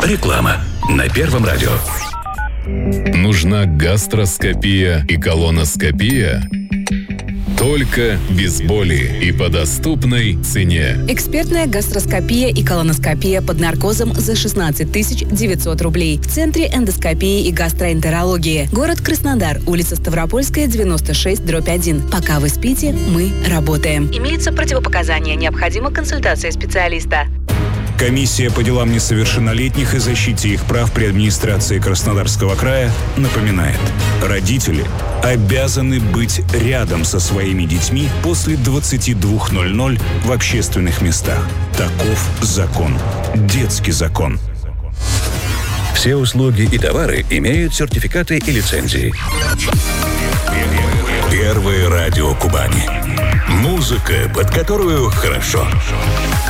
Реклама на Первом радио. Нужна гастроскопия и колоноскопия? Только без боли и по доступной цене. Экспертная гастроскопия и колоноскопия под наркозом за 16 900 рублей. В Центре эндоскопии и гастроэнтерологии. Город Краснодар, улица Ставропольская, 96/1. Пока вы спите, мы работаем. Имеются противопоказания. Необходима консультация специалиста. Комиссия по делам несовершеннолетних и защите их прав при администрации Краснодарского края напоминает: родители обязаны быть рядом со своими детьми после 22:00 в общественных местах. Таков закон. Детский закон. Все услуги и товары имеют сертификаты и лицензии. Первое радио Кубани. Музыка, под которую хорошо.